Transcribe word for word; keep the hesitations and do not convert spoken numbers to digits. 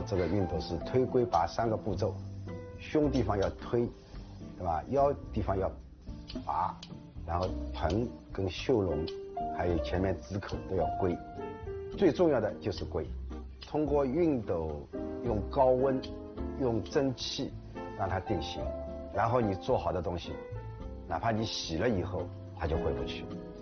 这个熨斗是推龟拔三个步骤，胸地方要推，对吧？腰地方要拔，然后盆跟袖笼，还有前面指口都要归。最重要的就是归，通过熨斗用高温、用蒸汽让它定型，然后你做好的东西，哪怕你洗了以后，它就回不去。